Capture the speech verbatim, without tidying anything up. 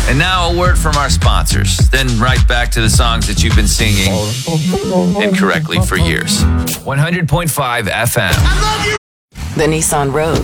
And now a word from our sponsors. Then right back to the songs that you've been singing incorrectly for years. one hundred point five F M. The Nissan Rogue.